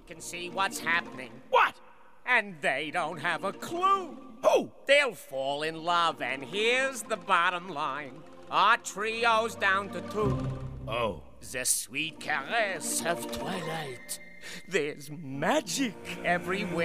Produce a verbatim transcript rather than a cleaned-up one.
can see what's happening. What? And they don't have a clue. Who? They'll fall in love, and here's the bottom line. Our trio's down to two. Oh. The sweet caress of twilight. There's magic everywhere.